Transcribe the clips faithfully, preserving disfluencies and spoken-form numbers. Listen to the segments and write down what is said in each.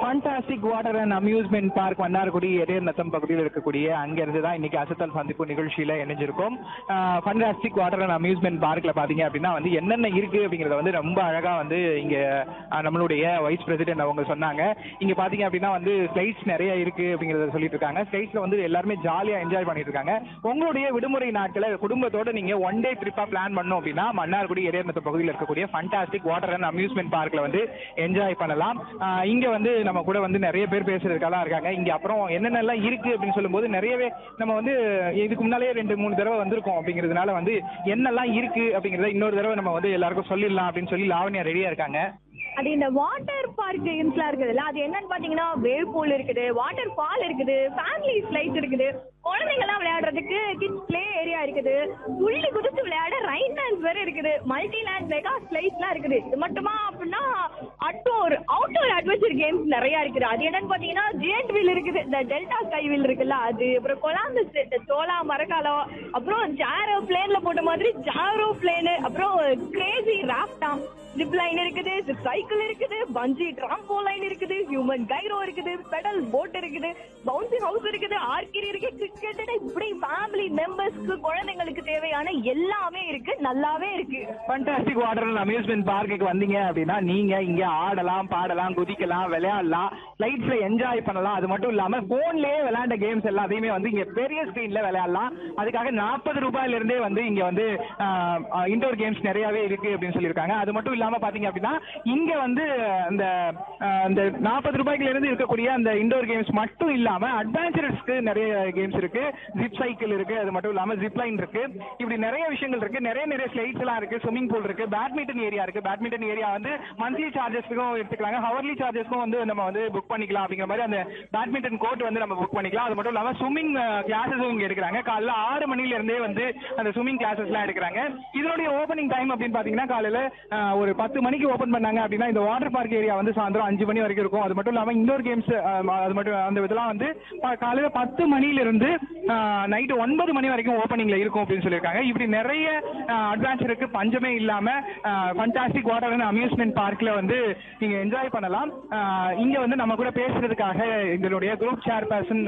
Fantastic water and amusement park Mannargudi எடையர் Natham பகுதியில் இருக்கக்கூடிய அங்கிருந்து தான் இன்னைக்கு அசத்தல் சந்திப்பு நிகழ்ச்சியில இணைஞ்சிருக்கோம். ஃபண்டாஸ்டிக் வாட்டர் அண்ட் அம்யூஸ்மெண்ட் பார்க்ல பாத்தீங்க அப்படின்னா வந்து என்னென்ன இருக்கு அப்படிங்கறத வந்து ரொம்ப அழகா வந்து இங்க நம்மளுடைய வைஸ் பிரசிடென்ட் அவங்க சொன்னாங்க. இங்க பாத்தீங்க அப்படின்னா வந்து ஸ்லைட்ஸ் நிறைய இருக்கு அப்படிங்கறத சொல்லிட்டு இருக்காங்க. ஸ்லைட்ஸ்ல வந்து எல்லாருமே ஜாலியா என்ஜாய் பண்ணிட்டு இருக்காங்க. உங்களுடைய விடுமுறை நாட்களை குடும்பத்தோட நீங்க ஒன் டே ட்ரிப்பா பிளான் பண்ணோம் அப்படின்னா மன்னார்குடி எடையர் நத்தம் பகுதியில் இருக்கக்கூடிய ஃபண்டாஸ்டிக் வாட்டர் அண்ட் அம்யூஸ்மெண்ட் பார்க்ல வந்து என்ஜாய் பண்ணலாம். இங்க வந்து நம்ம கூட வந்து நிறைய பேர் பேசுறதுக்கெல்லாம் இருக்காங்க. இங்க அப்புறம் என்னென்னலாம் இருக்கு அப்படின்னு சொல்லும்போது நிறையவே நம்ம வந்து இதுக்கு முன்னாலே ரெண்டு மூணு தடவை வந்திருக்கோம் அப்படிங்கிறதுனால வந்து என்னெல்லாம் இருக்கு அப்படிங்கறத இன்னொரு தடவை நம்ம வந்து எல்லாருக்கும் சொல்லிடலாம் அப்படின்னு சொல்லி லாவண்யா ரெடியா இருக்காங்க. அது இந்த வாட்டர் பார்க் கேம்ஸ்லாம் இருக்குதுல்ல, அது என்னன்னு பாத்தீங்கன்னா வேவ் பூல் இருக்குது, வாட்டர் ஃபால் இருக்குது, ஃபேமிலி ஸ்லைட்ஸ் இருக்குது, குழந்தைங்க எல்லாம் விளையாடுறதுக்கு கிட்ஸ் பிளே ஏரியா இருக்குது, துள்ளி குதிச்சு விளையாட ரைட் டான்ஸ் வேற இருக்குது, மல்டி லேண்ட் மெகா ஸ்லைட்ஸ்லாம் இருக்குது. இது மட்டுமா அப்படின்னா அவுட்டோர் அவுட்டோர் அட்வென்ச்சர் கேம்ஸ் நிறைய இருக்குது. அது என்னன்னு பாத்தீங்கன்னா ஜெயண்ட் வீல் இருக்குது, இந்த டெல்டா ஸ்கை வீல் இருக்குல்ல அது, அப்புறம் கொலாந்து சோலா மரக்காலம், அப்புறம் ஜாரோ பிளேன்ல போட்ட மாதிரி ஜாரோ பிளேனு, அப்புறம் கிரேசி ராப்டாம், ஜிப் லைன் இருக்குது, சைக்கிள் இருக்குது, பஞ்சி ட்ராம்போலைன் இருக்குது, ஹியூமன் கைரோ இருக்குது, பெடல் போட் இருக்குது, பவுன்சிங் ஹவுஸ் இருக்குது, ஆர்கிரி இருக்கு, கிரிக்கெட், இப்படி ஃபேமிலி மெம்பர்ஸ்க்கு குழந்தைங்களுக்கு தேவையான எல்லாமே இருக்கு, நல்லாவே இருக்கு. ஃபண்டாஸ்டிக் வாட்டர் அண்ட் அம்யூஸ்மெண்ட் பார்க்குக்கு வந்தீங்க அப்படின்னா நீங்க இங்க ஆடலாம், பாடலாம், குதிக்கலாம், விளையாடலாம், லைட்ஸ்ல என்ஜாய் பண்ணலாம். அது மட்டும் இல்லாம போன்லயே விளையாண்ட கேம்ஸ் எல்லாத்தையுமே வந்து இங்க பெரிய ஸ்கிரீன்ல விளையாடலாம். அதுக்காக நாற்பது ரூபாயில இருந்தே வந்து இங்க வந்து இன்டோர் கேம்ஸ் நிறையவே இருக்கு அப்படின்னு சொல்லியிருக்காங்க. அது மட்டும் இல்லாம பாத்தீங்க அப்படின்னா இங்க வந்து இந்த இந்த நாற்பது ரூபாய்க்குல இருந்து இருக்கக்கூடிய அந்த இண்டோர் கேம்ஸ் மட்டும் இல்லாம அட்வென்ச்சர்ஸ்க்கு நிறைய கேம்ஸ் இருக்கு, ஜிப் சைக்கிள் இருக்கு, அது மட்டும் இல்லாம ஜிப் லைன் இருக்கு, இப்படி நிறைய விஷயங்கள் இருக்கு. நிறைய நிறைய ஸ்லைட்ஸ் எல்லாம் இருக்கு, ஸ்விமிங் பூல் இருக்கு, பேட்மிண்டன் ஏரியா இருக்கு. பேட்மிண்டன் ஏரியா வந்து மந்த்லி சார்ஜஸ்க்கும் எடுத்துக்கலாம், ஹவர்லி சார்ஜஸ்க்கும் வந்து நம்ம வந்து புக் பண்ணிக்கலாம். அப்படிங்கிற மாதிரி அந்த பேட்மிண்டன் கோர்ட் வந்து நம்ம புக் பண்ணிக்கலாம். அது மட்டும் இல்லாம ஸ்விமிங் கிளாஸஸும் இங்க எடுக்கிறாங்க. காலையில ஆறு மணில இருந்தே வந்து அந்த ஸ்விமிங் கிளாஸஸ் எல்லாம் எடுக்கிறாங்க. இதனுடைய ஓபனிங் டைம் அப்படின்னு பாத்தீங்கன்னா காலையில ஒரு பத்து மணிக்கு ஓபன் பண்ணாங்க அப்படின்னா இந்த வாட்டர் பார்க் ஏரியா வந்து சாயந்தரம் அஞ்சு மணி வரைக்கும் இருக்கும். அது மட்டும் இல்லாம இண்டோர் கேம்ஸ் அது மட்டும் அந்த இதெல்லாம் வந்து காலையில பத்து மணில இருந்து நைட்டு ஒன்பது மணி வரைக்கும் ஓபனிங்ல இருக்கும் அப்படின்னு சொல்லியிருக்காங்க. இப்படி நிறைய அட்வான்ச்சருக்கு பஞ்சமே இல்லாம ஃபண்டாஸ்டிக் வாட்டர் அண்ட் அம்யூஸ்மெண்ட் பார்க்ல வந்து நீங்க என்ஜாய் பண்ணலாம். இங்க வந்து நம்ம கூட பேசுறதுக்காக எங்களுடைய group chairperson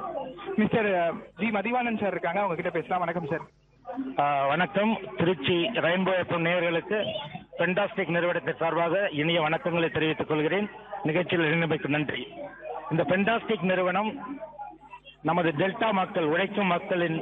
mister G Mathivanan sir இருக்காங்க. அவங்க கிட்ட பேசலாம். வணக்கம் சார். வணக்கம். திருச்சி ரெயின்போ எஃப்எம் நேயர்களுக்கு ஃபண்டாஸ்டிக் நிறுவனத்தின் சார்பாக இனிய வணக்கங்களை தெரிவித்துக் கொள்கிறேன். நிகழ்ச்சியில் இணைந்தமைக்கு நன்றி. இந்த ஃபண்டாஸ்டிக் நிறுவனம் நமது டெல்டா மக்கள், உழைக்கும் மக்களின்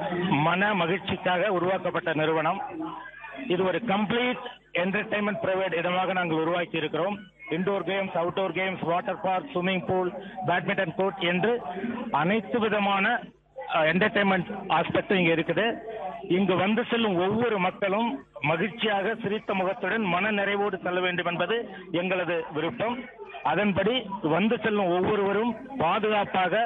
மன மகிழ்ச்சிக்காக உருவாக்கப்பட்ட நிறுவனம். இது ஒரு கம்ப்ளீட் என்டர்டைன்மெண்ட் பிரைவேட் இடமாக நாங்கள் உருவாக்கி இருக்கிறோம். Indoor games, outdoor games, water park, swimming pool, badminton court என்று அனைத்து விதமான என்டர்டைன்மெண்ட் ஆஸ்பெக்டும் இங்க இருக்குது. இங்கு வந்து செல்லும் ஒவ்வொரு மக்களும் மகிழ்ச்சியாக சிரித்த முகத்துடன் மன நிறைவோடு செல்ல வேண்டும் என்பது எங்களது விருப்பம். அதன்படி வந்து செல்லும் ஒவ்வொருவரும் பாதுகாப்பாக,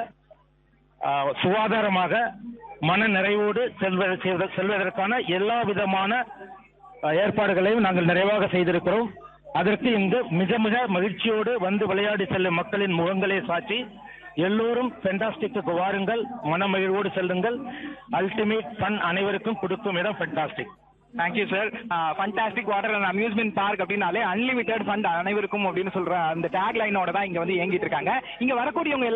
சுகாதாரமாக, மன நிறைவோடு செல்வதற்கான எல்லா விதமான ஏற்பாடுகளையும் நாங்கள் நிறைவாக செய்திருக்கிறோம். அதற்கு இங்கு மிக மிக மகிழ்ச்சியோடு வந்து விளையாடி செல்லும் மக்களின் முகங்களே சாட்சி. எல்லோரும் ஃபண்டாஸ்டிக்கு வாருங்கள், மனமகிழ்வோடு செல்லுங்கள். அல்டிமேட் ஃபன் அனைவருக்கும் கொடுக்கும் இடம் fantastic. Thank you sir. Fantastic water and amusement park அப்படின்னாலே அன்லிமிட்டெட் ஃபண்ட் அனைவருக்கும் அப்படின்னு சொல்ற அந்த டேக் லைனோட தான் இங்க வந்து இயங்கிட்டு இருக்காங்க. இங்க வரக்கூடியவங்க